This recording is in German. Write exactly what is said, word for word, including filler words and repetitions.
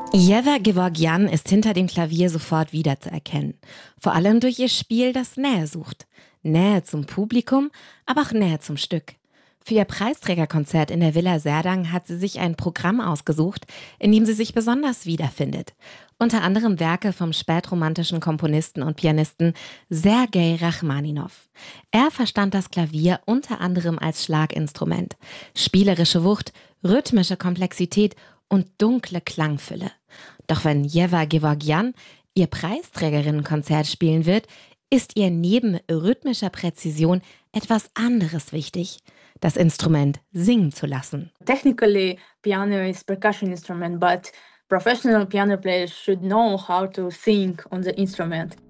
Jewher Gevorgyan ist hinter dem Klavier sofort wiederzuerkennen. Vor allem durch ihr Spiel, das Nähe sucht. Nähe zum Publikum, aber auch Nähe zum Stück. Für ihr Preisträgerkonzert in der Villa Serdang hat sie sich ein Programm ausgesucht, in dem sie sich besonders wiederfindet. Unter anderem Werke vom spätromantischen Komponisten und Pianisten Sergei Rachmaninov. Er verstand das Klavier unter anderem als Schlaginstrument. Spielerische Wucht, rhythmische Komplexität und dunkle Klangfülle. Doch wenn Jewher Gevorgyan ihr Preisträgerinnenkonzert spielen wird, ist ihr neben rhythmischer Präzision etwas anderes wichtig: das Instrument singen zu lassen. Technically, piano is percussion instrument, but professional piano players should know how to sing on the instrument.